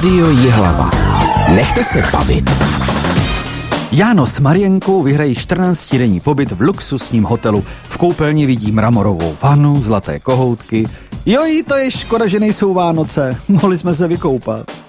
Rádio Jihlava. Nechte se bavit. Jáno s Marienkou vyhrají 14denní pobyt v luxusním hotelu. V koupelně vidí mramorovou vanu, zlaté kohoutky. Joj, to je škoda, že nejsou Vánoce. Mohli jsme se vykoupat.